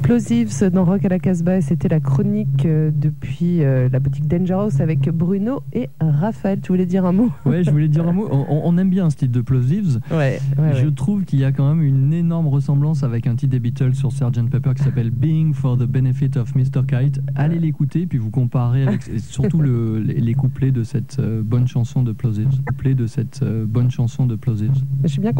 Plosives dans Rock à la Casbah, et c'était la chronique depuis la boutique Dangerous avec Bruno et Raphaël. Tu voulais dire un mot? Ouais, je voulais dire un mot. On aime bien ce titre de Plosives. Je trouve qu'il y a quand même une énorme ressemblance avec un titre des Beatles sur Sgt Pepper qui s'appelle Being for the Benefit of Mr. Kite. Allez l'écouter, puis vous comparez avec surtout les couplets de cette bonne chanson de Plosives. Je suis bien